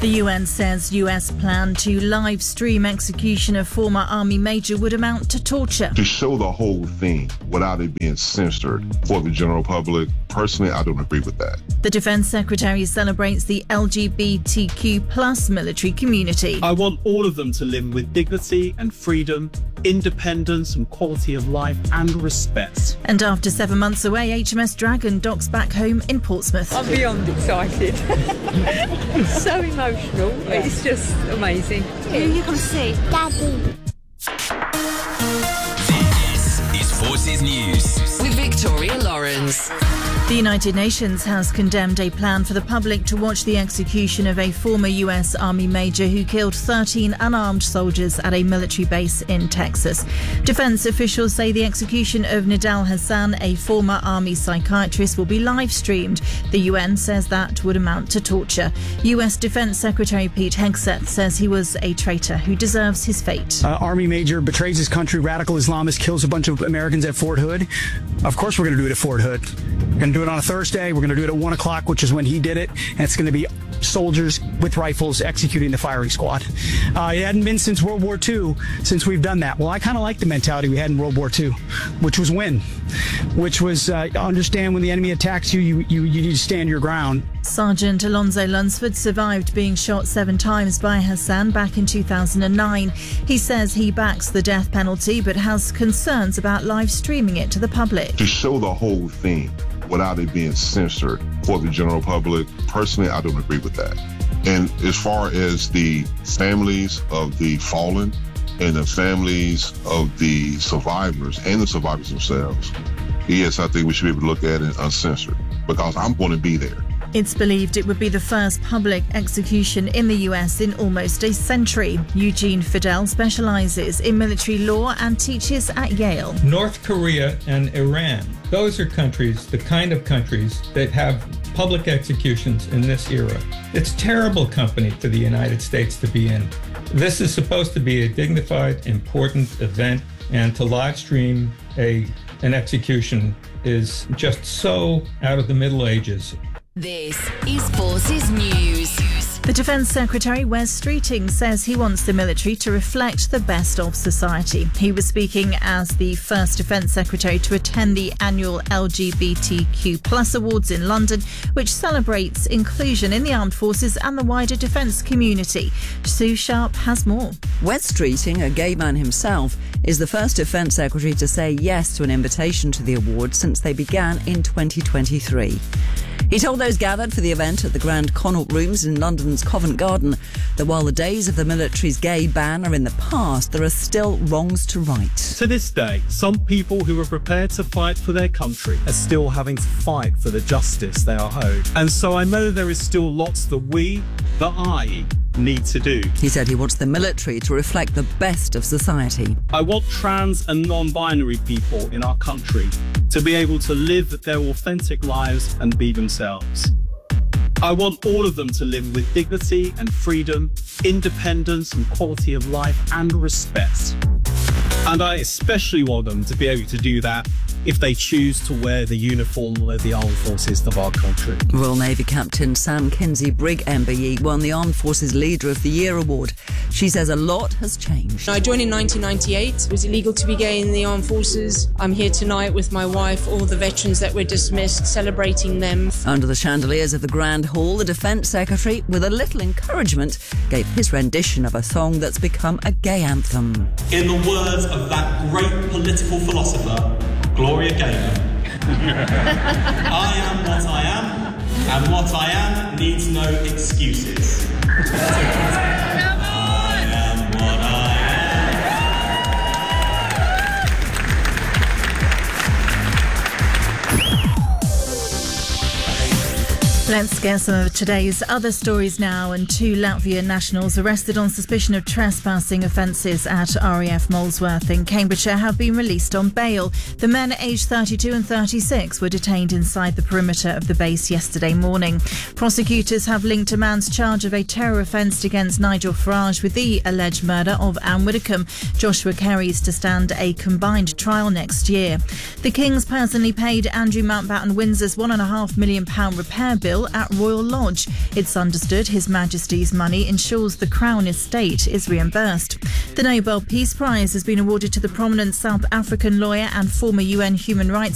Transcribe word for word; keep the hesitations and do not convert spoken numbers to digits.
The U N says U S plan to live stream execution of former army major would amount to torture. To show the whole thing without it being censored for the general public, personally, I don't agree with that. The Defence Secretary celebrates the L G B T Q plus military community. I want all of them to live with dignity and freedom, independence and quality of life and respect. And after seven months away, H M S Dragon docks back home in Portsmouth. I'm beyond excited. So emotional. It's just amazing. Who are you going to see? Daddy. This is Forces News with Victoria Lawrence. The United Nations has condemned a plan for the public to watch the execution of a former U S Army major who killed thirteen unarmed soldiers at a military base in Texas. Defense officials say the execution of Nidal Hassan, a former Army psychiatrist, will be live streamed. The U N says that would amount to torture. U S Defense Secretary Pete Hegseth says he was a traitor who deserves his fate. Uh, Army major betrays his country, radical Islamist kills a bunch of Americans at Fort Hood. Of course we're going to do it at Fort Hood. We're going to do it on a Thursday. We're going to do it at one o'clock, which is when he did it. And it's going to be soldiers with rifles executing the firing squad. Uh, it hadn't been since World War Two since we've done that. Well, I kind of like the mentality we had in World War Two, which was win, which was uh, understand when the enemy attacks you, you, you, you need to stand your ground. Sergeant Alonzo Lunsford survived being shot seven times by Hassan back in two thousand nine. He says he backs the death penalty but has concerns about live streaming it to the public. To show the whole thing without it being censored for the general public, personally, I don't agree with that. And as far as the families of the fallen and the families of the survivors and the survivors themselves, yes, I think we should be able to look at it uncensored because I'm going to be there. It's believed it would be the first public execution in the U S in almost a century. Eugene Fidel specialises in military law and teaches at Yale. North Korea and Iran, those are countries, the kind of countries that have public executions in this era. It's terrible company for the United States to be in. This is supposed to be a dignified, important event, and to live stream a an execution is just so out of the Middle Ages. This is Forces News. The Defence Secretary, Wes Streeting, says he wants the military to reflect the best of society. He was speaking as the first Defence Secretary to attend the annual L G B T Q plus Awards in London, which celebrates inclusion in the armed forces and the wider defence community. Sue Sharp has more. Wes Streeting, a gay man himself, is the first Defence Secretary to say yes to an invitation to the award since they began in twenty twenty-three. He told those gathered for the event at the Grand Connaught Rooms in London's Covent Garden that while the days of the military's gay ban are in the past, there are still wrongs to right. To this day, some people who are prepared to fight for their country are still having to fight for the justice they are owed. And so I know there is still lots that we, that I, need to do. He said he wants the military to reflect the best of society. I want trans and non-binary people in our country to be able to live their authentic lives and be themselves. I want all of them to live with dignity and freedom, independence and quality of life and respect. And I especially want them to be able to do that if they choose to wear the uniform of the armed forces of our country. Royal Navy Captain Sam Kinsey Brigg M B E won the Armed Forces Leader of the Year award. She says a lot has changed. I joined in nineteen ninety-eight. It was illegal to be gay in the armed forces. I'm here tonight with my wife, all the veterans that were dismissed, celebrating them. Under the chandeliers of the Grand Hall, the Defence Secretary, with a little encouragement, gave his rendition of a song that's become a gay anthem. In the words of that great political philosopher, Gloria Gaynor, I am what I am, and what I am needs no excuses. I am what I Let's get some of today's other stories now. And two Latvian nationals arrested on suspicion of trespassing offences at R A F Molesworth in Cambridgeshire have been released on bail. The men, aged thirty-two and thirty-six, were detained inside the perimeter of the base yesterday morning. Prosecutors have linked a man's charge of a terror offence against Nigel Farage with the alleged murder of Anne Widdecombe. Joshua Kerry is to stand a combined trial next year. The King's personally paid Andrew Mountbatten Windsor's one point five million pounds repair bill will at Royal Lodge. It's understood His Majesty's money ensures the Crown estate is reimbursed. The Nobel Peace Prize has been awarded to the prominent South African lawyer and former U N human rights